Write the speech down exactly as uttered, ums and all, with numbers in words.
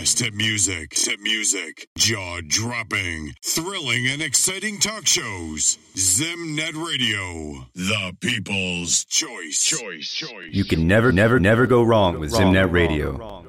best hit music, hit music, jaw-dropping, thrilling, and exciting talk shows. Zimnet Radio, the people's choice. Choice, choice. You can never, never, never go wrong with Zimnet Radio.